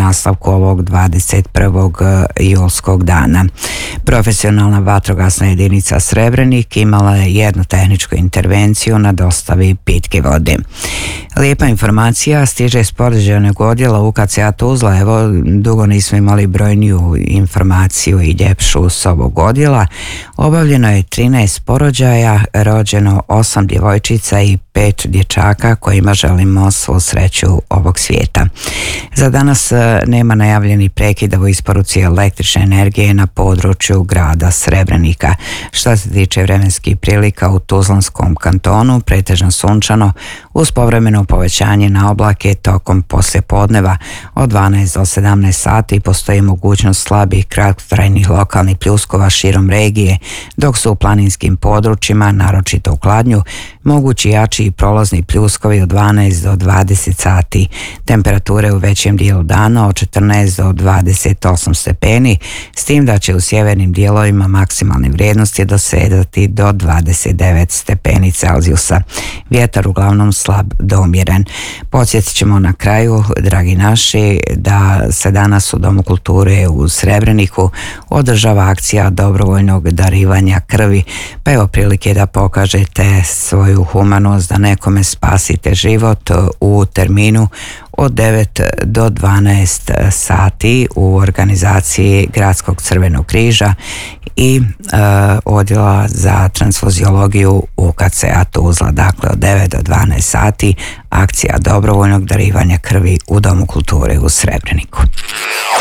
nastavku ovog 21. julskog dana. Profesionalna vatrogasna jedinica Srebrenik imala je jednu tehničku intervenciju na dostavi pitke vode. Lijepa informacija stiže iz podređenog odjela UKC-a Tuzla. Evo, dugo nismo imali brojniju informaciju i ljepšu s ovog odjela. Obavljeno je 13 porođaja, rođeno 8 djevojčica i 5 dječaka kojima želimo svu sreću ovog svijeta. Za danas nema najavljenih prekida u isporuci električne energije na području grada Srebrenika. Što se tiče vremenskih prilika u Tuzlanskom kantonu, pretežno sunčano uz povremeno povećanje na oblake tokom poslijepodneva od 12 do 17 sati. Postoji mogućnost slabih kratkotrajnih lokalnih pljuskova širom regije, dok su u planinskim područjima, naročito u Kladnju, mogući jači i prolazni pljuskovi od 12 do 20 sati. Temperature u većem dijelu dana od 14 do 28 stepeni, s tim da će u sjevernim dijelovima maksimalne vrijednosti dosezati do 29 stepeni Celzijusa. Vjetar uglavnom slab do umjeren. Podsjetit ćemo na kraju, dragi naši, da se danas u Domu kulture u Srebreniku održava akcija dobrovoljnog darivanja krvi, pa evo prilike da pokažete svoju humanost, da nekome spasite život u terminu od 9 do 12 sati u organizaciji Gradskog crvenog križa i odjela za transfuziologiju UKC-a Tuzla. Dakle, od 9 do 12 sati akcija dobrovoljnog darivanja krvi u Domu kulture u Srebreniku.